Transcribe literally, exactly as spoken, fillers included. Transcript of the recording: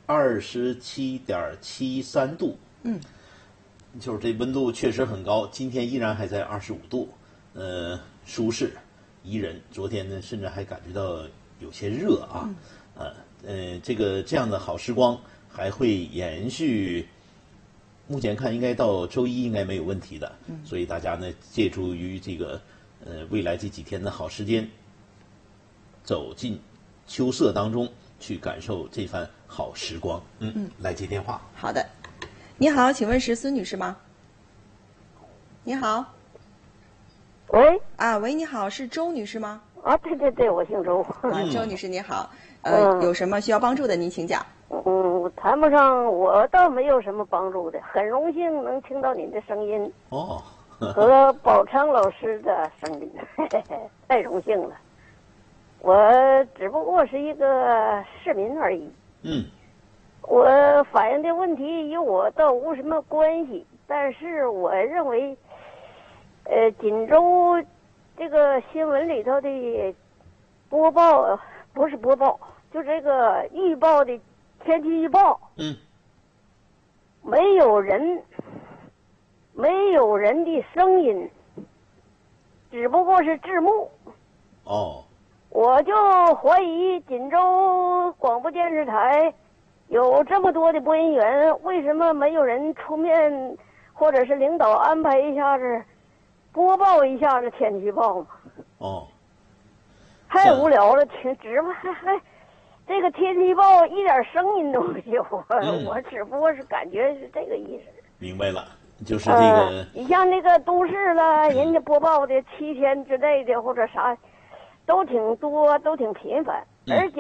二十七点七三度。 嗯， 就是这温度确实很高，今天依然还在二十五度，呃，舒适宜人。昨天呢，甚至还感觉到有些热啊， 嗯、 呃呃，这个这样的好时光还会延续。目前看，应该到周一应该没有问题的， 嗯、 所以大家呢，借助于这个呃未来这几天的好时间，走进秋色当中去感受这番好时光。嗯嗯，来接电话。 好的，你好，请问是孙女士吗？你好。 喂。 啊，喂，你好，是周女士吗？ 啊，对对对，我姓周。 啊，周女士你好，呃， 嗯、 有什么需要帮助的您请讲。 嗯，谈不上，我倒没有什么帮助的，很荣幸能听到您的声音哦， 和宝昌老师的声音，太荣幸了。我只不过是一个市民而已。 嗯。 我反映的问题与我倒无什么关系，但是我认为，呃，锦州这个新闻里头的播报不是播报，就这个预报的天气预报， 嗯， 没有人，没有人的声音，只不过是字幕。 哦， 我就怀疑锦州广播电视台有这么多的播音员，为什么没有人出面，或者是领导安排一下子播报一下子天气预报嘛？ 哦， 太无聊了，听只不还还这个天气预报一点声音都没有， 嗯、 我只不过是感觉是这个意思。 明白了，就是这个。 呃、你像那个都市了，嗯、人家播报的七天之内的或者啥，都挺多，都挺频繁， 嗯、 而且。